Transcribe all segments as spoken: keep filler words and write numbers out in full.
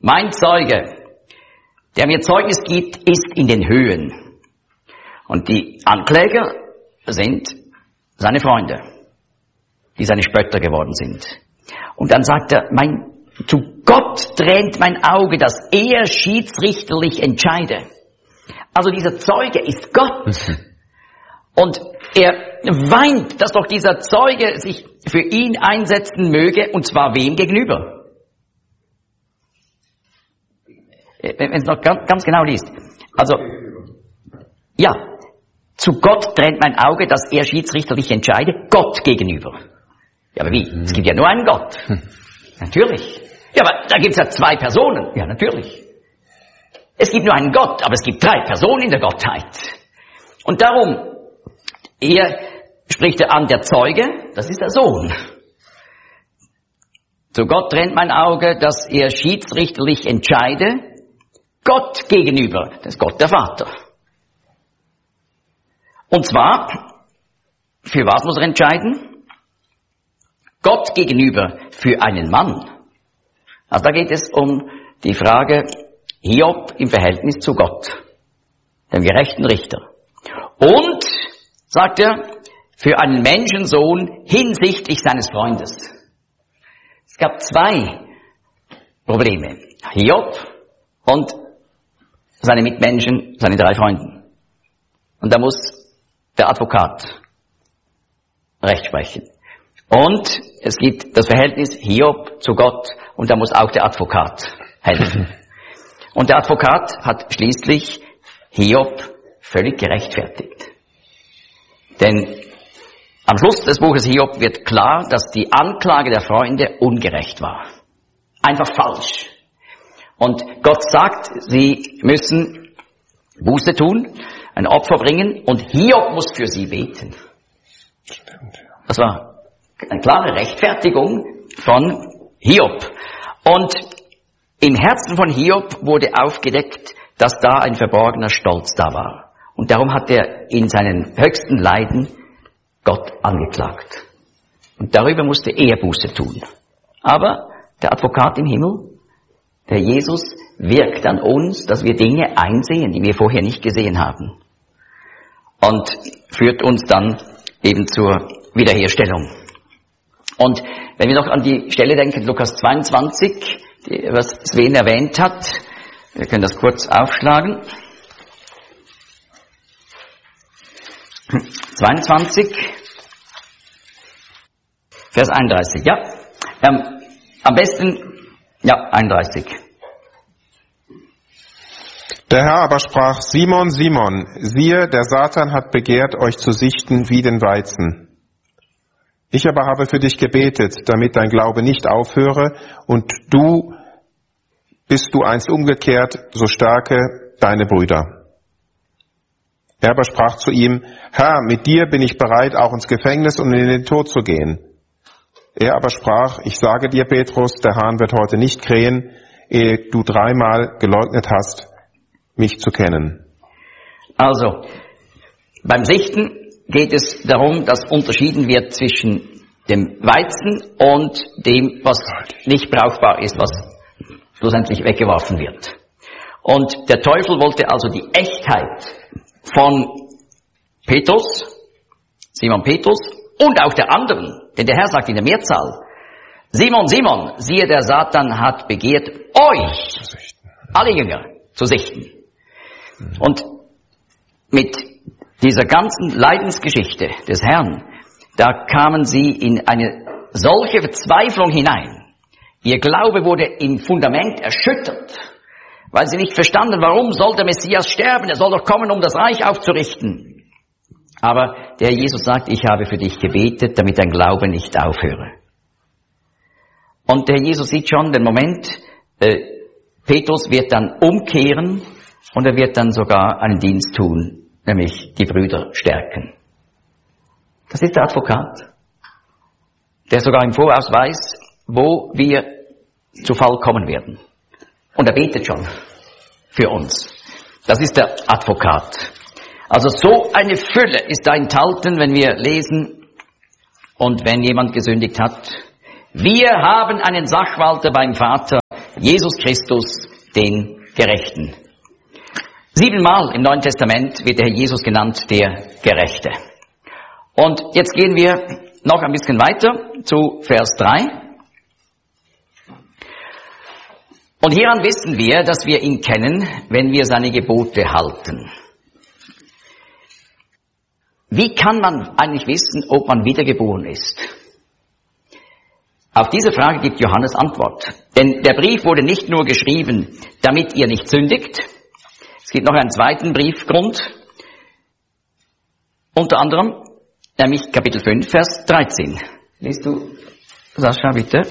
Mein Zeuge, der mir Zeugnis gibt, ist in den Höhen. Und die Ankläger sind seine Freunde, die seine Spötter geworden sind. Und dann sagt er, mein, zu Gott tränt mein Auge, dass er schiedsrichterlich entscheide. Also dieser Zeuge ist Gott. Und er weint, dass doch dieser Zeuge sich für ihn einsetzen möge, und zwar wem gegenüber? Wenn man es noch ganz, ganz genau liest. Also, ja, zu Gott trennt mein Auge, dass er schiedsrichterlich entscheide, Gott gegenüber. Ja, aber wie? Es gibt ja nur einen Gott. Natürlich. Ja, aber da gibt es ja zwei Personen. Ja, natürlich. Es gibt nur einen Gott, aber es gibt drei Personen in der Gottheit. Und darum, hier spricht er an, der Zeuge, das ist der Sohn. Zu Gott trennt mein Auge, dass er schiedsrichterlich entscheide, Gott gegenüber, das ist Gott der Vater. Und zwar, für was muss er entscheiden? Gott gegenüber für einen Mann. Also da geht es um die Frage Hiob im Verhältnis zu Gott, dem gerechten Richter. Und, sagt er, für einen Menschensohn hinsichtlich seines Freundes. Es gab zwei Probleme. Hiob und seine Mitmenschen, seine drei Freunde. Und da muss der Advokat Recht sprechen. Und es gibt das Verhältnis Hiob zu Gott und da muss auch der Advokat helfen. Und der Advokat hat schließlich Hiob völlig gerechtfertigt. Denn am Schluss des Buches Hiob wird klar, dass die Anklage der Freunde ungerecht war. Einfach falsch. Und Gott sagt, sie müssen Buße tun, ein Opfer bringen und Hiob muss für sie beten. Das war eine klare Rechtfertigung von Hiob. Und im Herzen von Hiob wurde aufgedeckt, dass da ein verborgener Stolz da war. Und darum hat er in seinen höchsten Leiden Gott angeklagt. Und darüber musste er Buße tun. Aber der Advokat im Himmel, der Jesus, wirkt an uns, dass wir Dinge einsehen, die wir vorher nicht gesehen haben. Und führt uns dann eben zur Wiederherstellung. Und wenn wir noch an die Stelle denken, Lukas zweiundzwanzig, die, was Sven erwähnt hat, wir können das kurz aufschlagen. zweiundzwanzig, Vers einunddreißig, ja. Ähm, am besten, ja, einunddreißig. Der Herr aber sprach, Simon, Simon, siehe, der Satan hat begehrt, euch zu sichten wie den Weizen. Ich aber habe für dich gebetet, damit dein Glaube nicht aufhöre, und du, bist du einst umgekehrt, so stärke deine Brüder. Er aber sprach zu ihm, Herr, mit dir bin ich bereit, auch ins Gefängnis und in den Tod zu gehen. Er aber sprach, ich sage dir, Petrus, der Hahn wird heute nicht krähen, ehe du dreimal geleugnet hast, mich zu kennen. Also, beim Sichten geht es darum, dass unterschieden wird zwischen dem Weizen und dem, was nicht brauchbar ist, was schlussendlich weggeworfen wird. Und der Teufel wollte also die Echtheit von Petrus, Simon Petrus und auch der anderen, denn der Herr sagt in der Mehrzahl, Simon, Simon, siehe, der Satan hat begehrt, euch, alle Jünger, zu sichten. Und mit dieser ganzen Leidensgeschichte des Herrn, da kamen sie in eine solche Verzweiflung hinein. Ihr Glaube wurde im Fundament erschüttert, weil sie nicht verstanden, warum soll der Messias sterben? Er soll doch kommen, um das Reich aufzurichten. Aber der Herr Jesus sagt, ich habe für dich gebetet, damit dein Glaube nicht aufhöre. Und der Herr Jesus sieht schon den Moment, äh, Petrus wird dann umkehren und er wird dann sogar einen Dienst tun, nämlich die Brüder stärken. Das ist der Advokat, der sogar im Voraus weiß, wo wir zu Fall kommen werden. Und er betet schon für uns. Das ist der Advokat. Also so eine Fülle ist da enthalten, wenn wir lesen und wenn jemand gesündigt hat. Wir haben einen Sachwalter beim Vater, Jesus Christus, den Gerechten. Siebenmal im Neuen Testament wird der Herr Jesus genannt, der Gerechte. Und jetzt gehen wir noch ein bisschen weiter zu Vers drei. Und hieran wissen wir, dass wir ihn kennen, wenn wir seine Gebote halten. Wie kann man eigentlich wissen, ob man wiedergeboren ist? Auf diese Frage gibt Johannes Antwort. Denn der Brief wurde nicht nur geschrieben, damit ihr nicht sündigt. Es gibt noch einen zweiten Briefgrund. Unter anderem, nämlich Kapitel fünf, Vers dreizehn. Liest du, Sascha, bitte?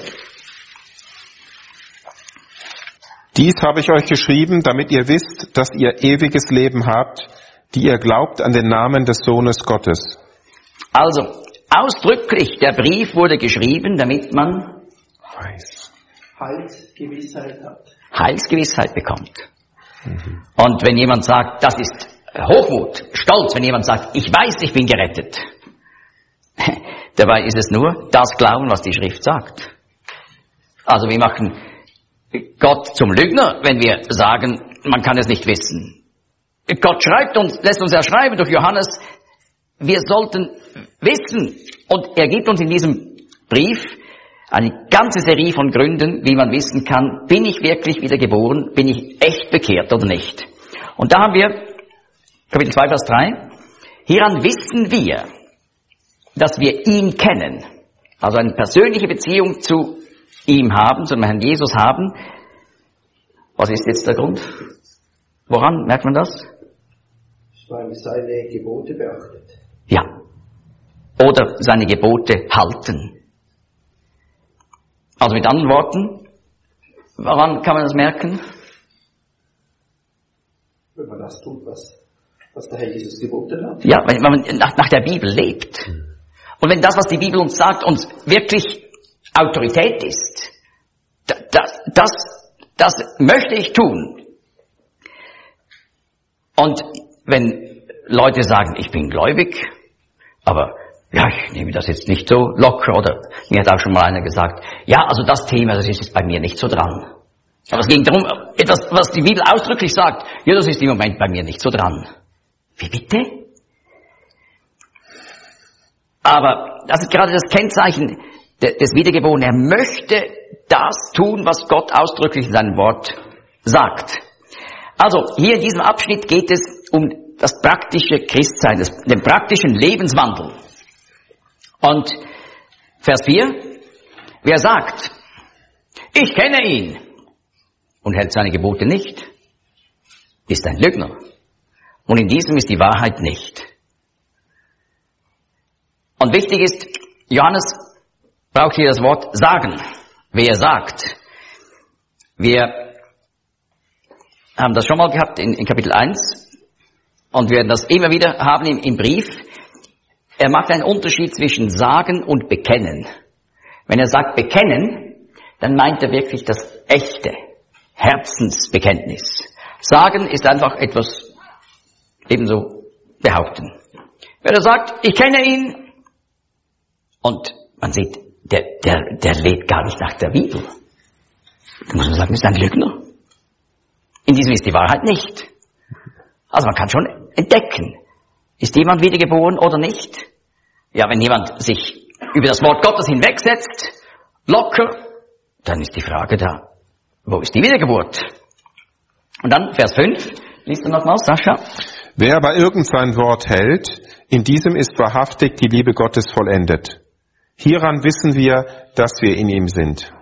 Dies habe ich euch geschrieben, damit ihr wisst, dass ihr ewiges Leben habt, die ihr glaubt an den Namen des Sohnes Gottes. Also, ausdrücklich, der Brief wurde geschrieben, damit man Weiß. Heilsgewissheit hat. Heilsgewissheit bekommt. Mhm. Und wenn jemand sagt, das ist Hochmut, Stolz, wenn jemand sagt, ich weiß, ich bin gerettet, dabei ist es nur das Glauben, was die Schrift sagt. Also wir machen Gott zum Lügner, wenn wir sagen, man kann es nicht wissen. Gott schreibt uns, lässt uns ja schreiben durch Johannes, wir sollten wissen. Und er gibt uns in diesem Brief eine ganze Serie von Gründen, wie man wissen kann, bin ich wirklich wiedergeboren, bin ich echt bekehrt oder nicht. Und da haben wir, Kapitel zwei, Vers drei, hieran wissen wir, dass wir ihn kennen, also eine persönliche Beziehung zu ihm haben, zu dem Herrn Jesus haben. Was ist jetzt der Grund? Woran merkt man das? Weil er seine Gebote beachtet. Ja. Oder seine Gebote halten. Also mit anderen Worten, woran kann man das merken? Wenn man das tut, was, was der Herr Jesus geboten hat. Ja, wenn man nach, nach der Bibel lebt. Und wenn das, was die Bibel uns sagt, uns wirklich Autorität ist, das, das, das möchte ich tun. Und wenn Leute sagen, ich bin gläubig, aber ja, ich nehme das jetzt nicht so locker, oder mir hat auch schon mal einer gesagt, ja, also das Thema, das ist jetzt bei mir nicht so dran. Aber es ging darum, etwas, was die Bibel ausdrücklich sagt, ja, das ist im Moment bei mir nicht so dran. Wie bitte? Aber das ist gerade das Kennzeichen des Wiedergeborenen. Er möchte das tun, was Gott ausdrücklich in seinem Wort sagt. Also, hier in diesem Abschnitt geht es um das praktische Christsein, das, den praktischen Lebenswandel. Und Vers vier, wer sagt, ich kenne ihn und hält seine Gebote nicht, ist ein Lügner. Und in diesem ist die Wahrheit nicht. Und wichtig ist, Johannes braucht hier das Wort sagen. Wer sagt? Wir haben das schon mal gehabt in, in Kapitel eins und wir werden das immer wieder haben im, im Brief. Er macht einen Unterschied zwischen sagen und bekennen. Wenn er sagt bekennen, dann meint er wirklich das echte Herzensbekenntnis. Sagen ist einfach etwas ebenso behaupten. Wenn er sagt, ich kenne ihn, und man sieht, der, der, der lebt gar nicht nach der Bibel, dann muss man sagen, ist ein Lügner. In diesem ist die Wahrheit nicht. Also man kann schon entdecken, ist jemand wiedergeboren oder nicht? Ja, wenn jemand sich über das Wort Gottes hinwegsetzt, locker, dann ist die Frage da, wo ist die Wiedergeburt? Und dann Vers fünf, liest du nochmal, Sascha? Wer aber irgend sein Wort hält, in diesem ist wahrhaftig die Liebe Gottes vollendet. Hieran wissen wir, dass wir in ihm sind.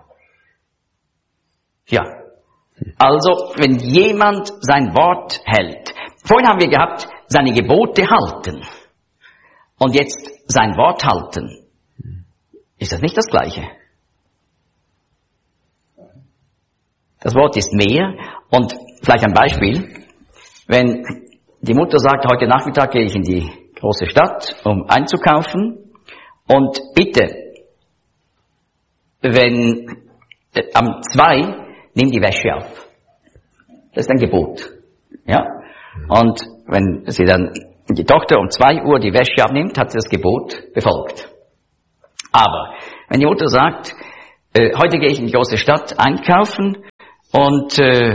Ja, also wenn jemand sein Wort hält, vorhin haben wir gehabt, seine Gebote halten und jetzt sein Wort halten, ist das nicht das Gleiche? Das Wort ist mehr und vielleicht ein Beispiel, wenn die Mutter sagt, heute Nachmittag gehe ich in die große Stadt, um einzukaufen, und bitte, wenn äh, am zwei, nimm die Wäsche auf. Das ist ein Gebot. Ja? Und wenn sie dann, die Tochter um zwei Uhr die Wäsche abnimmt, hat sie das Gebot befolgt. Aber wenn die Mutter sagt, äh, heute gehe ich in die große Stadt einkaufen, Und, äh,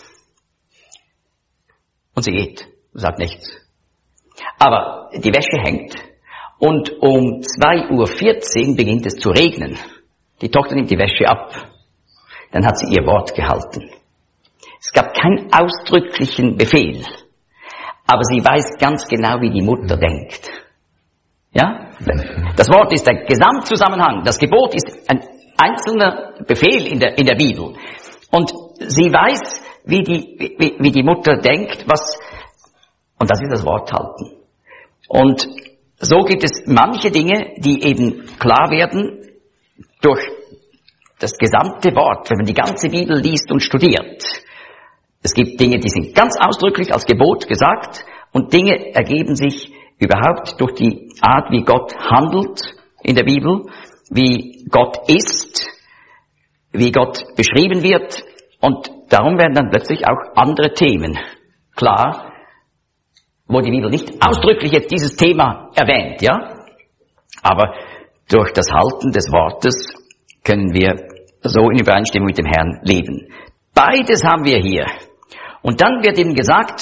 und sie geht, sagt nichts. Aber die Wäsche hängt. Und um zwei Uhr vierzehn beginnt es zu regnen. Die Tochter nimmt die Wäsche ab. Dann hat sie ihr Wort gehalten. Es gab keinen ausdrücklichen Befehl. Aber sie weiß ganz genau, wie die Mutter denkt. Ja? Das Wort ist der Gesamtzusammenhang. Das Gebot ist ein einzelner Befehl in der, in der Bibel. Und sie weiß, wie die, wie, wie die Mutter denkt, was, und das ist das Wort halten. Und so gibt es manche Dinge, die eben klar werden durch das gesamte Wort, wenn man die ganze Bibel liest und studiert. Es gibt Dinge, die sind ganz ausdrücklich als Gebot gesagt, und Dinge ergeben sich überhaupt durch die Art, wie Gott handelt in der Bibel, wie Gott ist, wie Gott beschrieben wird, und darum werden dann plötzlich auch andere Themen klar, wo die Bibel nicht ausdrücklich jetzt dieses Thema erwähnt, ja? Aber durch das Halten des Wortes können wir so in Übereinstimmung mit dem Herrn leben. Beides haben wir hier. Und dann wird eben gesagt,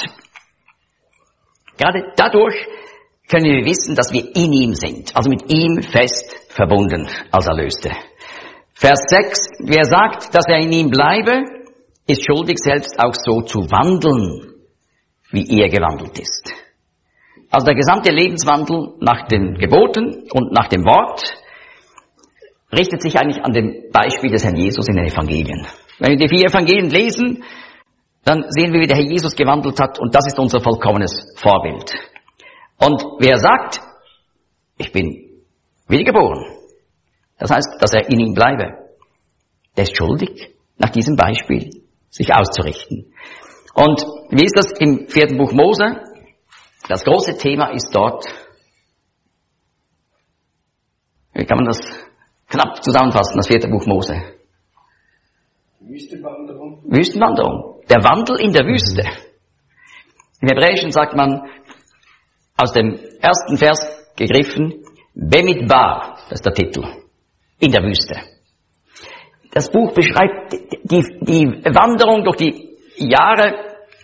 gerade dadurch können wir wissen, dass wir in ihm sind, also mit ihm fest verbunden als Erlöste. Vers sechs, wer sagt, dass er in ihm bleibe, ist schuldig, selbst auch so zu wandeln, wie er gewandelt ist. Also der gesamte Lebenswandel nach den Geboten und nach dem Wort richtet sich eigentlich an dem Beispiel des Herrn Jesus in den Evangelien. Wenn wir die vier Evangelien lesen, dann sehen wir, wie der Herr Jesus gewandelt hat, und das ist unser vollkommenes Vorbild. Und wer sagt, ich bin wiedergeboren, das heißt, dass er in ihm bleibe, der ist schuldig, nach diesem Beispiel sich auszurichten. Und wie ist das im vierten Buch Mose? Das große Thema ist dort, wie kann man das knapp zusammenfassen, das vierte Buch Mose? Wüstenwanderung. Wüstenwanderung. Der Wandel in der Wüste. Im Hebräischen sagt man, aus dem ersten Vers gegriffen, Bemidbar, das ist der Titel, in der Wüste. Das Buch beschreibt die, die Wanderung durch die Jahre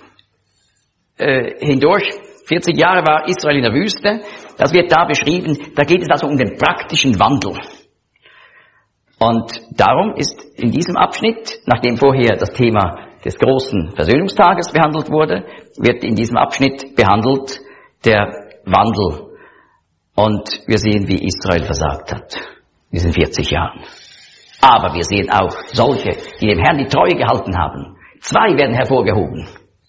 äh, hindurch. vierzig Jahre war Israel in der Wüste. Das wird da beschrieben. Da geht es also um den praktischen Wandel. Und darum ist in diesem Abschnitt, nachdem vorher das Thema des großen Versöhnungstages behandelt wurde, wird in diesem Abschnitt behandelt der Wandel. Und wir sehen, wie Israel versagt hat in diesen vierzig Jahren. Aber wir sehen auch solche, die dem Herrn die Treue gehalten haben. Zwei werden hervorgehoben.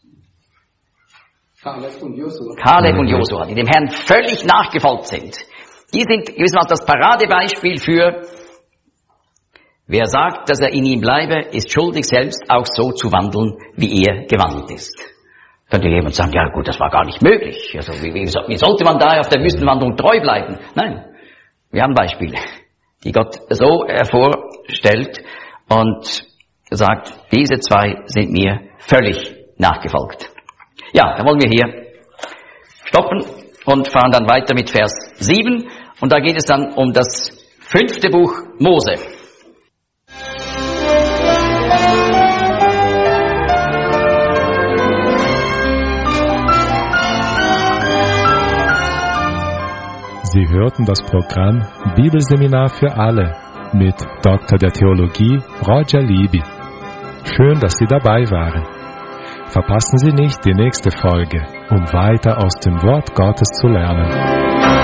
Kaleb und Josua. Kaleb und Josua, die dem Herrn völlig nachgefolgt sind. Die sind gewissermaßen das Paradebeispiel für, wer sagt, dass er in ihm bleibe, ist schuldig, selbst auch so zu wandeln, wie er gewandelt ist. Könnte jemand sagen, ja gut, das war gar nicht möglich. Also wie, wie, wie sollte man da auf der Wüstenwanderung treu bleiben? Nein, wir haben Beispiele, die Gott so hervorstellt und sagt, diese zwei sind mir völlig nachgefolgt. Ja, dann wollen wir hier stoppen und fahren dann weiter mit Vers sieben. Und da geht es dann um das fünfte Buch Mose. Sie hörten das Programm Bibelseminar für alle mit Doktor der Theologie Roger Libby. Schön, dass Sie dabei waren. Verpassen Sie nicht die nächste Folge, um weiter aus dem Wort Gottes zu lernen.